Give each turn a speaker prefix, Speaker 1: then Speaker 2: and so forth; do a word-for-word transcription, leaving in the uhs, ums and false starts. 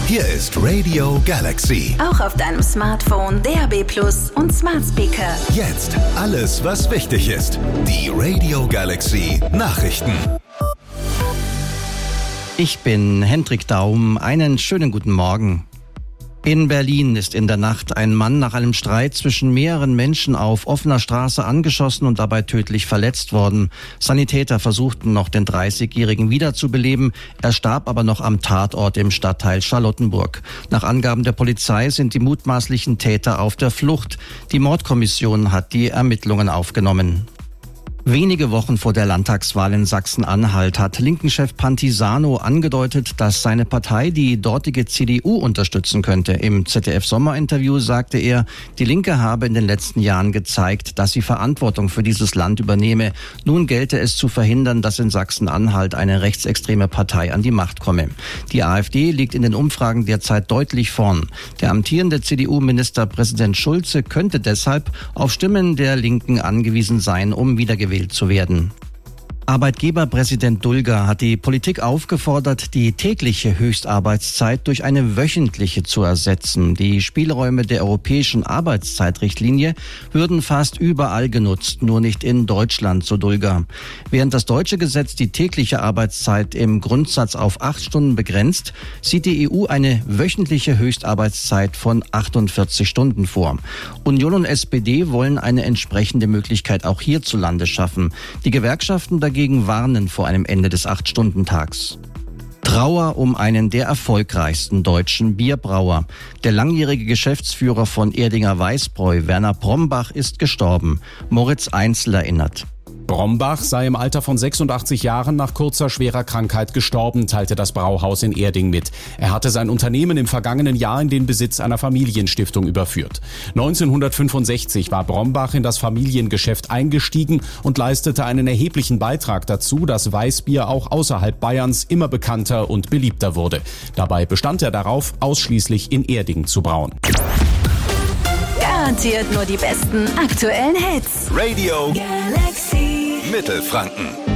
Speaker 1: Hier ist Radio Galaxy.
Speaker 2: Auch auf deinem Smartphone, D A B Plus und Smart Speaker.
Speaker 1: Jetzt alles, was wichtig ist. Die Radio Galaxy Nachrichten.
Speaker 3: Ich bin Hendrik Daum. Einen schönen guten Morgen. In Berlin ist in der Nacht ein Mann nach einem Streit zwischen mehreren Menschen auf offener Straße angeschossen und dabei tödlich verletzt worden. Sanitäter versuchten noch, den dreißigjährigen wiederzubeleben. Er starb aber noch am Tatort im Stadtteil Charlottenburg. Nach Angaben der Polizei sind die mutmaßlichen Täter auf der Flucht. Die Mordkommission hat die Ermittlungen aufgenommen. Wenige Wochen vor der Landtagswahl in Sachsen-Anhalt hat Linken-Chef Pantisano angedeutet, dass seine Partei die dortige C D U unterstützen könnte. Im Z D F-Sommerinterview sagte er, die Linke habe in den letzten Jahren gezeigt, dass sie Verantwortung für dieses Land übernehme. Nun gelte es zu verhindern, dass in Sachsen-Anhalt eine rechtsextreme Partei an die Macht komme. Die AfD liegt in den Umfragen derzeit deutlich vorn. Der amtierende C D U-Ministerpräsident Schulze könnte deshalb auf Stimmen der Linken angewiesen sein, um wiedergewählt zu werden. Arbeitgeberpräsident Dulger hat die Politik aufgefordert, die tägliche Höchstarbeitszeit durch eine wöchentliche zu ersetzen. Die Spielräume der europäischen Arbeitszeitrichtlinie würden fast überall genutzt, nur nicht in Deutschland, so Dulger. Während das deutsche Gesetz die tägliche Arbeitszeit im Grundsatz auf acht Stunden begrenzt, sieht die E U eine wöchentliche Höchstarbeitszeit von achtundvierzig Stunden vor. Union und S P D wollen eine entsprechende Möglichkeit auch hierzulande schaffen. Die Gewerkschaften dagegen Dagegen warnen vor einem Ende des acht-Stunden-Tags. Trauer um einen der erfolgreichsten deutschen Bierbrauer. Der langjährige Geschäftsführer von Erdinger Weißbräu, Werner Brombach, ist gestorben. Moritz Einzel erinnert.
Speaker 4: Brombach sei im Alter von sechsundachtzig Jahren nach kurzer schwerer Krankheit gestorben, teilte das Brauhaus in Erding mit. Er hatte sein Unternehmen im vergangenen Jahr in den Besitz einer Familienstiftung überführt. neunzehnhundertfünfundsechzig war Brombach in das Familiengeschäft eingestiegen und leistete einen erheblichen Beitrag dazu, dass Weißbier auch außerhalb Bayerns immer bekannter und beliebter wurde. Dabei bestand er darauf, ausschließlich in Erding zu brauen.
Speaker 2: Garantiert nur die besten aktuellen Hits.
Speaker 1: Radio
Speaker 2: Galaxy
Speaker 1: Mittelfranken.